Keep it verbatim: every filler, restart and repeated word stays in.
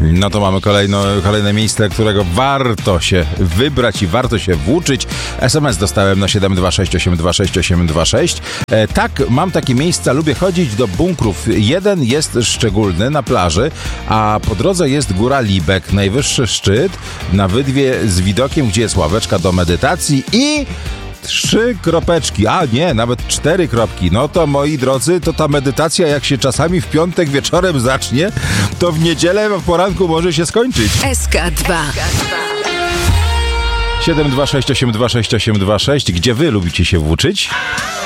No to mamy kolejno, kolejne miejsce, którego warto się wybrać i warto się włóczyć. es em es dostałem na siedem dwa sześć osiem dwa sześć osiem dwa sześć. E, tak, mam takie miejsca, lubię chodzić do bunkrów. Jeden jest szczególny na plaży, a po drodze jest góra Libek, najwyższy szczyt na wydwie z widokiem, gdzie jest ławeczka do medytacji i trzy kropeczki, a nie, nawet cztery kropki. No to moi drodzy, to ta medytacja jak się czasami w piątek wieczorem zacznie, to w niedzielę w poranku może się skończyć. S K dwa siedem dwa sześć osiem dwa sześć osiem dwa sześć. Gdzie wy lubicie się włóczyć?